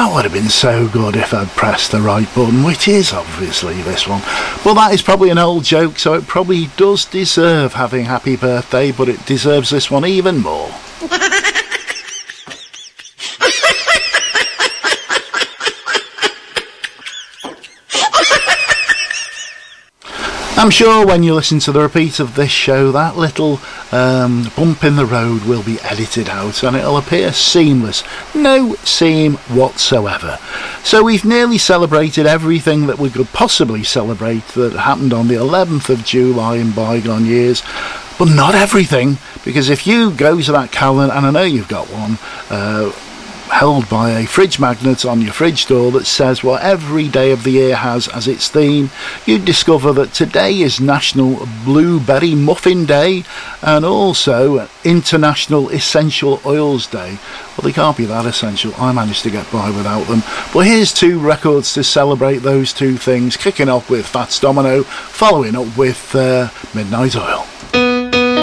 That would have been so good if I'd pressed the right button, which is obviously this one. But that is probably an old joke, so it probably does deserve having happy birthday, but it deserves this one even more. I'm sure when you listen to the repeat of this show, that little bump in the road will be edited out and it'll appear seamless. No seam whatsoever. So we've nearly celebrated everything that we could possibly celebrate that happened on the 11th of July in bygone years. But not everything, because if you go to that calendar, and I know you've got one, held by a fridge magnet on your fridge door that says what every day of the year has as its theme, you discover that today is National Blueberry Muffin Day and also International Essential Oils Day. Well, they can't be that essential. I managed to get by without them. But here's two records to celebrate those two things, kicking off with Fats Domino, following up with Midnight Oil.